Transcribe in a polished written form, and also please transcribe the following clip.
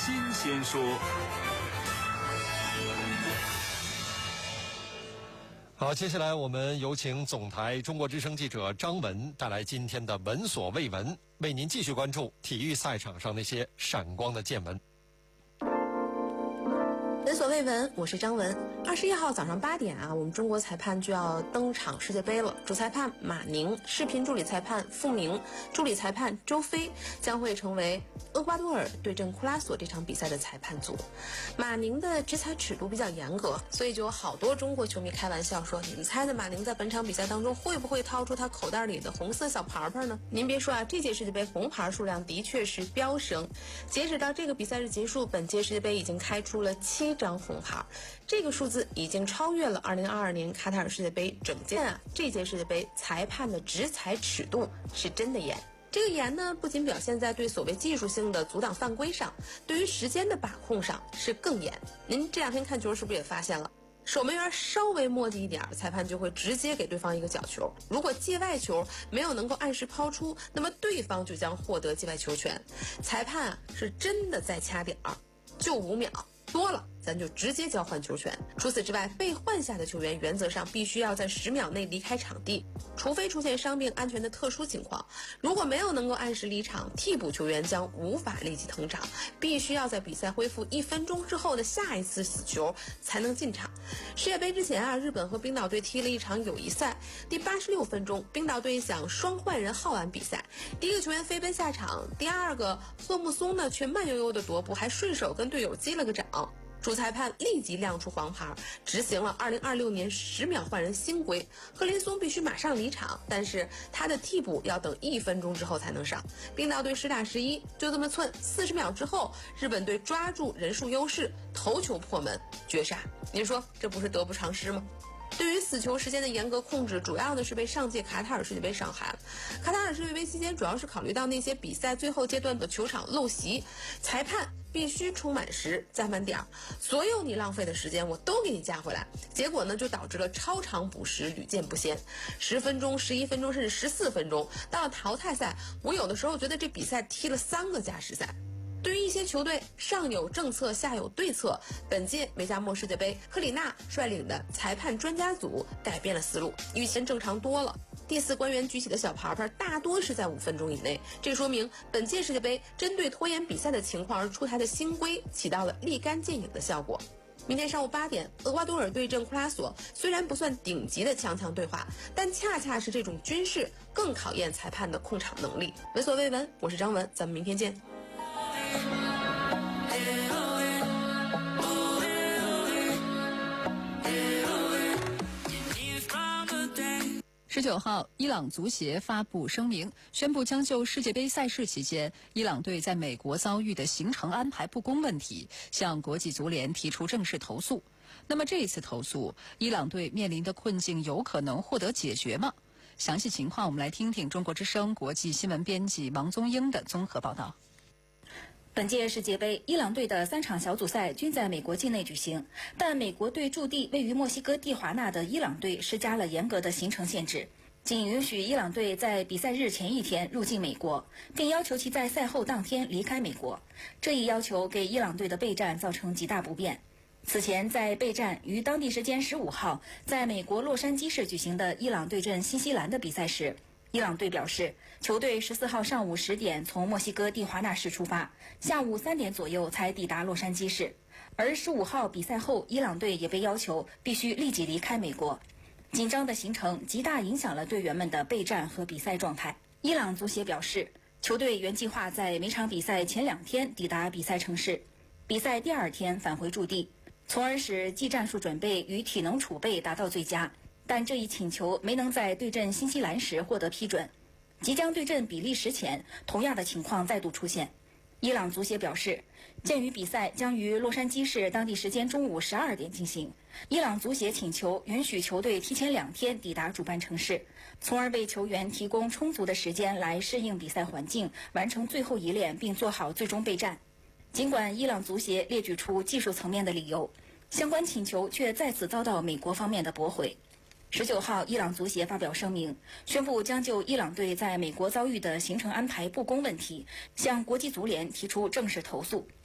新鲜说。 好，接下来我们有请总台中国之声记者张文带来今天的闻所未闻，为您继续关注体育赛场上那些闪光的见闻。 闻所未闻，我是张文。21号早上8点我们中国裁判就要登场世界杯了。主裁判马宁、视频助理裁判傅明、助理裁判周飞将会成为厄瓜多尔对阵库拉索这场比赛的裁判组。马宁的执裁尺度比较严格，所以就有好多中国球迷开玩笑说：“你们猜的马宁在本场比赛当中会不会掏出他口袋里的红色小牌牌呢？”您别说这届世界杯红牌数量的确是飙升。截止到这个比赛日结束，本届世界杯已经开出了7张红牌，这个数字已经超越了2022年卡塔尔世界杯。整届这届世界杯裁判的执裁尺度是真的严。这个严呢，不仅表现在对所谓技术性的阻挡犯规上，对于时间的把控上是更严。您这2天看球是不是也发现了？守门员稍微磨叽一点，裁判就会直接给对方一个角球。如果界外球没有能够按时抛出，那么对方就将获得界外球权。裁判是真的在掐点儿，就5秒。多了咱就直接交换球权。除此之外，被换下的球员原则上必须要在10秒内离开场地，除非出现伤病安全的特殊情况。如果没有能够按时离场，替补球员将无法立即登场，必须要在比赛恢复1分钟之后的下一次死球才能进场。世界杯之前日本和冰岛队踢了一场友谊赛，第86分钟，冰岛队想双换人耗完比赛，第一个球员飞奔下场，第二个赫木松呢却慢悠悠的踱步，还顺手跟队友击了个掌。主裁判立即亮出黄牌，执行了2026年10秒换人新规。赫林松必须马上离场，但是他的替补要等1分钟之后才能上。冰岛队10打11，就这么寸，40秒之后，日本队抓住人数优势，头球破门，绝杀。您说这不是得不偿失吗？对于死球时间的严格控制，主要呢是被上届卡塔尔世界杯伤害了。卡塔尔世界杯期间，主要是考虑到那些比赛最后阶段的球场陋习，裁判必须充满时加满点，所有你浪费的时间我都给你加回来。结果呢，就导致了超长补时屡见不鲜，10分钟、11分钟，甚至14分钟。到了淘汰赛，我有的时候觉得这比赛踢了3个加时赛。对于一些球队，上有政策下有对策。本届梅加莫世界杯，克里纳率领的裁判专家组改变了思路，与前正常多了。第4官员举起的小牌牌大多是在5分钟以内，这说明本届世界杯针对拖延比赛的情况而出台的新规起到了立竿见影的效果。明天上午8点，厄瓜多尔对阵库拉索，虽然不算顶级的强强对话，但恰恰是这种军事更考验裁判的控场能力。闻所未闻，我是张文，咱们明天见。 19号，伊朗足协发布声明，宣布将就世界杯赛事期间伊朗队在美国遭遇的行程安排不公问题，向国际足联提出正式投诉。那么这一次投诉，伊朗队面临的困境有可能获得解决吗？详细情况我们来听听中国之声国际新闻编辑王宗英的综合报道。 本届世界杯，伊朗队的3场小组赛均在美国境内举行，但美国对驻地位于墨西哥蒂华纳的伊朗队施加了严格的行程限制，仅允许伊朗队在比赛日前一天入境美国，并要求其在赛后当天离开美国。这一要求给伊朗队的备战造成极大不便。此前，在备战于当地时间15号在美国洛杉矶市举行的伊朗对阵新西兰的比赛时，伊朗队表示，球队14号上午10点从墨西哥蒂华纳市出发，下午3点左右才抵达洛杉矶市。而15号比赛后，伊朗队也被要求必须立即离开美国。紧张的行程极大影响了队员们的备战和比赛状态。伊朗足协表示，球队原计划在每场比赛前2天抵达比赛城市，比赛第2天返回驻地，从而使技战术准备与体能储备达到最佳。但这一请求没能在对阵新西兰时获得批准。即将对阵比利时前，同样的情况再度出现。伊朗足协表示，鉴于比赛将于洛杉矶市当地时间中午12点进行，伊朗足协请求允许球队提前2天抵达主办城市，从而为球员提供充足的时间来适应比赛环境，完成最后一练并做好最终备战。尽管伊朗足协列举出技术层面的理由，相关请求却再次遭到美国方面的驳回。19号，伊朗足协发表声明，宣布将就伊朗队在美国遭遇的行程安排不公问题，向国际足联提出正式投诉。